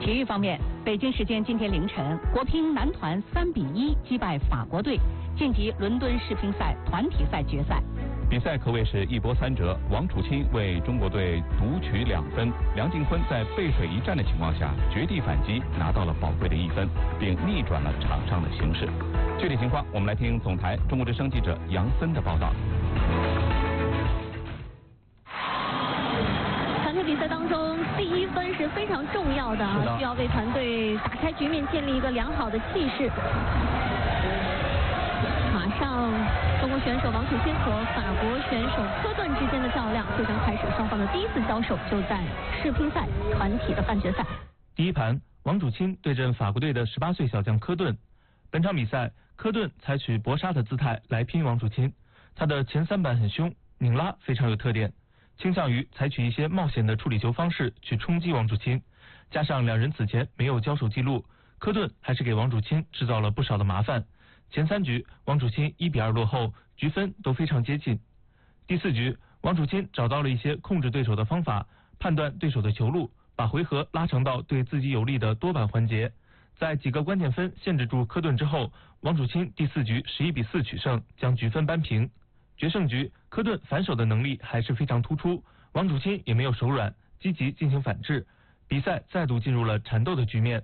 体育方面，北京时间今天凌晨，国乒男团3-1击败法国队，晋级伦敦世乒赛团体赛决赛。 比赛可谓是一波三折，王楚钦为中国队独取2分，梁靖昆在背水一战的情况下绝地反击，拿到了宝贵的1分，并逆转了场上的形势。具体情况，我们来听总台中国之声记者杨森的报道。 团队比赛当中，第1分是非常重要的啊，需要为团队打开局面，建立一个良好的气势。马上，中国选手王楚钦和法国选手科顿之间的较量就将开始，双方的第1次交手就在世乒赛团体的半决赛。 第一盘，王楚钦对阵法国队的18岁小将科顿。本场比赛，科顿采取搏杀的姿态来拼王楚钦，他的前3板很凶，拧拉非常有特点，倾向于采取一些冒险的处理球方式去冲击王楚钦。加上2人此前没有交手记录，科顿还是给王楚钦制造了不少的麻烦。前3局，王楚钦1-2落后，局分都非常接近。第4局，王楚钦找到了一些控制对手的方法，判断对手的球路，把回合拉长到对自己有利的多板环节。在几个关键分限制住科顿之后，王楚钦第4局11-4取胜，将局分扳平。决胜局，科顿反手的能力还是非常突出，王楚钦也没有手软，积极进行反制。比赛再度进入了缠斗的局面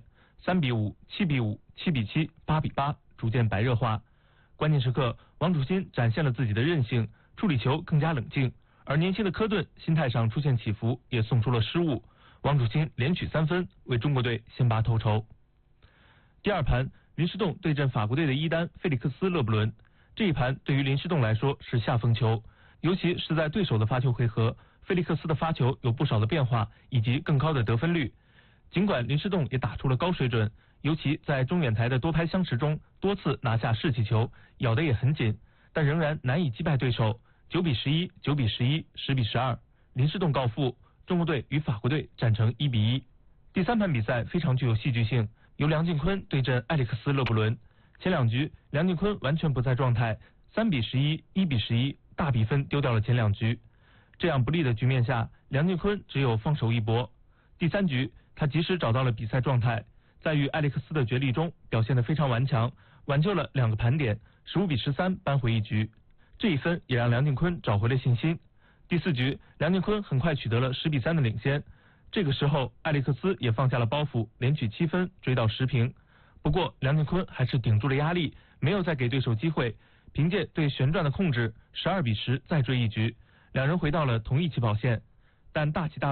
，3-5、7-5、7-7、8-8。逐渐白热化，关键时刻，王楚钦展现了自己的韧性，处理球更加冷静，而年轻的科顿心态上出现起伏，也送出了失误。王楚钦连取3分，为中国队先拔头筹。第2盘，林诗栋对阵法国队的1单费利克斯·勒布伦。这一盘对于林诗栋来说是下风球，尤其是在对手的发球回合，费利克斯的发球有不少的变化，以及更高的得分率。尽管林诗栋也打出了高水准，尤其在中远台的多拍相持中，多次拿下士气球，咬得也很紧，但仍然难以击败对手。9-11、9-11、10-12，林诗栋告负，中国队与法国队战成1-1。第3盘比赛非常具有戏剧性，由梁靖昆对阵埃里克斯·勒布伦。前2局，梁靖昆完全不在状态，3-11、1-11，大比分丢掉了前2局。这样不利的局面下，梁靖昆只有放手一搏。第3局，他及时找到了比赛状态，在与艾利克斯的角力中表现得非常顽强，挽救了2个盘点，15-13扳回一局。这一分也让梁靖昆找回了信心。第4局，梁靖昆很快取得了10-3的领先。这个时候，艾利克斯也放下了包袱，连取7分，追到10平。不过，梁靖昆还是顶住了压力，没有再给对手机会，凭借对旋转的控制，12-10再追一局，2人回到了同一起跑线。但大起大